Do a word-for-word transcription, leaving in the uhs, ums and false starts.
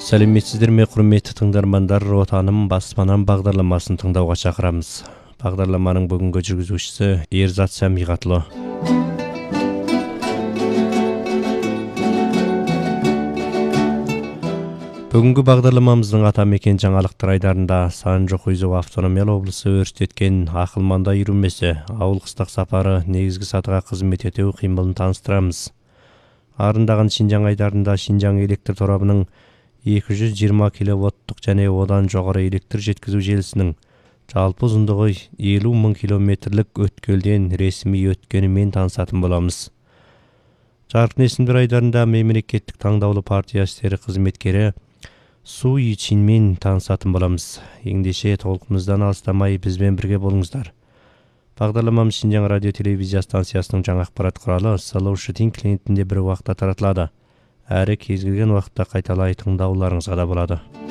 Сәлеметсіздер ме, құрметті тыңдармандар, Отаным баспанам бағдарламасын тыңдауға шақырамыз. Бағдарламаның бүгінгі жүргізушісі Ерзат Сәмиғатлы. Бүгінгі бағдарламамыздың атамекен жаңалықтар айдарында Санжы-Құйзы автономиялы облысы өрістеткен ақылманда үйірмесі ауыл қыстақ сапары негізгі сатыға қызмет ету қимылын таныстырамыз. Арындаған Шинжаң айдарында Шинжаң электр торабының екі жүз жиырма киловатттық және одан жоғары электр жеткізу желісінің жалпы ұзындығы елу мың километрлік өткелден ресми өткенімен танысатын боламыз. Жарқын есімдер айдарында мемлекеттік таңдаулы партия істері қызметкері Су Ичинмен танысатын боламыз. Ендеше толқымыздан алыстамай бізбен бірге болыңыздар. Бағдарламамыз Шинжаң радио телевизия станциясының жаңа ақпарат құралы Solution клиентінде бір уақытта таратылады. Әрі кез келген уақытта қайталай тыңдауларыңызға да болады.